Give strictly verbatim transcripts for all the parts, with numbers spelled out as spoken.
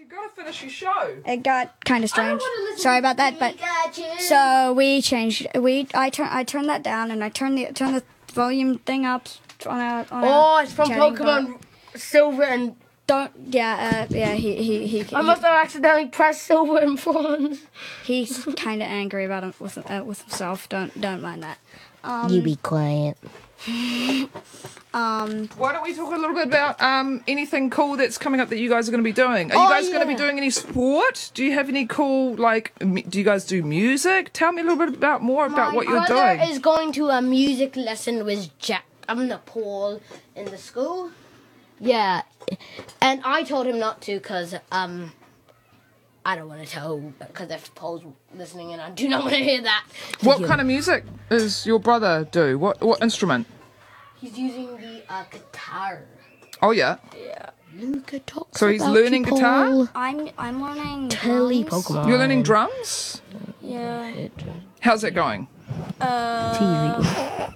You've got to finish your show. It got kind of strange. listen Sorry to about that, but Pikachu. so we changed. We I turn I turned that down and I turned the turn the volume thing up on our. On Oh, our it's from chatting Pokemon Silver and... Don't yeah uh, yeah he he he. I must have accidentally pressed Silver and Bronze. he he's kind of angry about him with uh, with himself. Don't don't mind that. Um, You be quiet. um Why don't we talk a little bit about um, anything cool that's coming up that you guys are going to be doing? Are you Oh, guys going to be yeah. doing any sport? Do you have any cool, like, m- do you guys do music? Tell me a little bit about more about what you're brother doing. is going to a music lesson with Jack. I'm in the pool in the school. Yeah, and I told him not to because um, I don't want to tell because if Paul's listening and I do not want to hear that. What kind of music does your brother do? What what instrument? He's using the uh, guitar. Oh yeah. Yeah. Luca talks So he's about learning you, guitar? Paul. I'm I'm learning Telly drums. Pokemon. You're learning drums? Yeah. How's it going? Uh,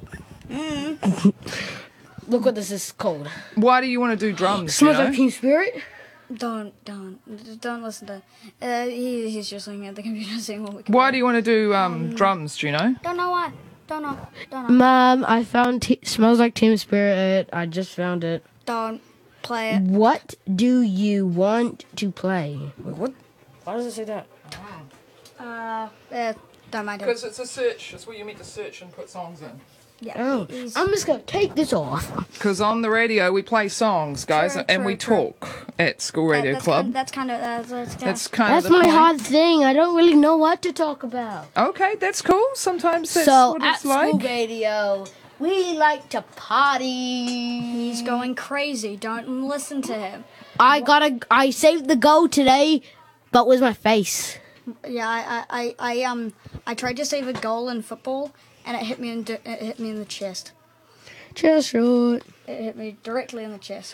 Look what this is called. Why do you want to do drums? Do you Smells know? like Team Spirit. don't don't don't listen to. Uh, he he's just looking at the computer saying what we can. Why do you want to do um, drums? Do you know? Don't know why. Don't know. Don't know. Mom, I found t- Smells Like Team Spirit. I just found it. Don't play it. What do you want to play? Wait, what? Why does it say that? Uh, uh don't mind it. Because it's a search. It's where you meant to search and put songs in. Yeah. Oh, he- he's- I'm just gonna take this off. Because on the radio we play songs, guys, True, and true, we true. talk at School that- Radio that's Club. Kind, that's kind of that's, that's, kind That's of, kind That's of the my point. hard thing. I don't really know what to talk about. Okay, that's cool. Sometimes that's so what at it's school like. radio, we like to party. he's going crazy. Don't listen to him. I got a. I saved the goal today, but with my face. Yeah, I, I, I, I um I tried to save a goal in football and it hit me in it hit me in the chest. Just short. It hit me directly in the chest.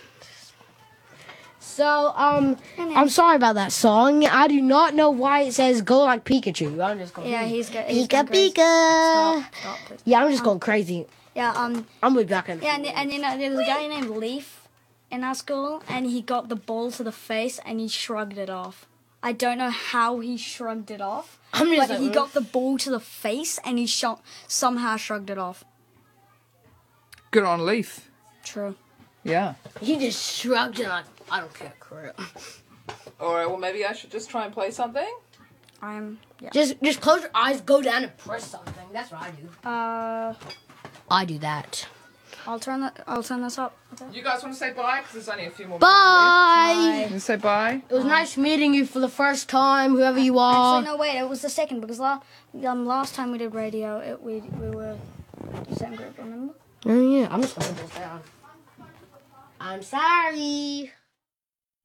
So um, And then- I'm sorry about that song. I do not know why it says "Go Like Pikachu." I'm just going. Yeah, he's got he's Pika gone crazy. Pika. Stop, stop, please. Yeah, I'm just going crazy. Yeah, um, I'm gonna be back in. yeah, and, and you know, there was a guy named Leaf in our school, and he got the ball to the face, and he shrugged it off. I don't know how he shrugged it off, I'm just but like, he got the ball to the face, and he shot, somehow shrugged it off. Good on Leaf. True. Yeah. He just shrugged it like, I don't care, crap. All right. Well, maybe I should just try and play something. I'm, yeah. Just, just close your eyes, go down and press something. That's what I do. Uh, I do that. I'll turn that. I'll turn this up. Okay. You guys want to say bye? Because there's only a few more. Bye. minutes left. You say bye. It was nice meeting you for the first time, whoever you are. Actually, no, wait. It was the second because la- um, last time we did radio, it, we we were the same group. Remember? Oh yeah, I'm just gonna put this down. I'm sorry.